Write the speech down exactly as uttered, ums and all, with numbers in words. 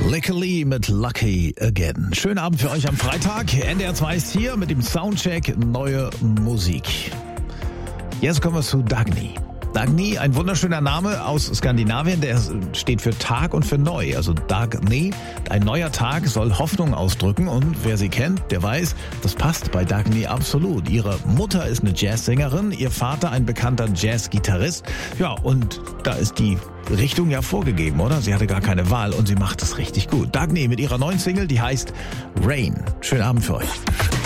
Lickily mit Lucky Again. Schönen Abend für euch am Freitag. N D R zwei ist hier mit dem Soundcheck Neue Musik. Jetzt kommen wir zu Dagny. Dagny, ein wunderschöner Name aus Skandinavien, der steht für Tag und für neu. Also Dagny, ein neuer Tag soll Hoffnung ausdrücken und wer sie kennt, der weiß, das passt bei Dagny absolut. Ihre Mutter ist eine Jazzsängerin, ihr Vater ein bekannter Jazzgitarrist. Ja, und da ist die Richtung ja vorgegeben, oder? Sie hatte gar keine Wahl und sie macht es richtig gut. Dagny mit ihrer neuen Single, die heißt Rain. Schönen Abend für euch.